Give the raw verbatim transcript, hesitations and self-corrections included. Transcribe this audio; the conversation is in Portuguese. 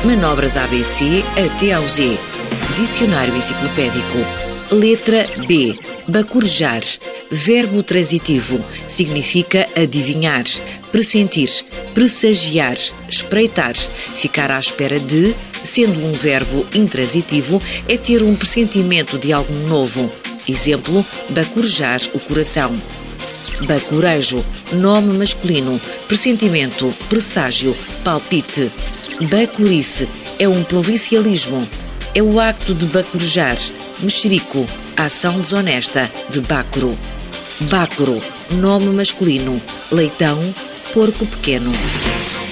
Manobras A B C até ao Z. Dicionário enciclopédico. Letra B. Bacurejar. Verbo transitivo. Significa adivinhar, pressentir, pressagiar, espreitar, ficar à espera de. Sendo um verbo intransitivo, é ter um pressentimento de algo novo. Exemplo, bacurejar o coração. Bacurejo, nome masculino, pressentimento, presságio, palpite. Bacurice é um provincialismo. É o acto de bacurejar. Mexerico, ação desonesta, de bácoro. Bácoro, nome masculino, leitão, porco pequeno.